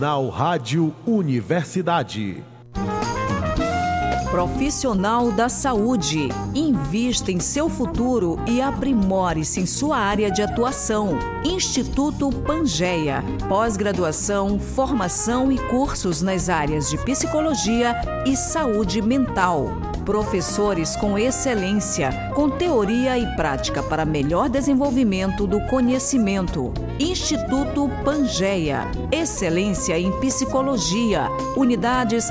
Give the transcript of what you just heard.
Jornal Rádio Universidade. Profissional da saúde. Invista em seu futuro e aprimore-se em sua área de atuação. Instituto Pangeia. Pós-graduação, formação e cursos nas áreas de psicologia e saúde mental. Professores com excelência, com teoria e prática para melhor desenvolvimento do conhecimento. Instituto Pangeia. Excelência em psicologia. Unidades